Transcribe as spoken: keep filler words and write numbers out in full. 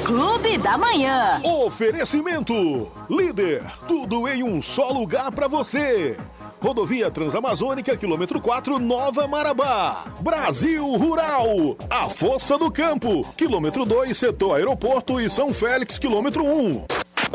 Clube da Manhã. Oferecimento. Líder, tudo em um só lugar pra você. Rodovia Transamazônica, quilômetro quatro, Nova Marabá. Brasil Rural, a força do campo. Quilômetro dois, setor aeroporto e São Félix, quilômetro um.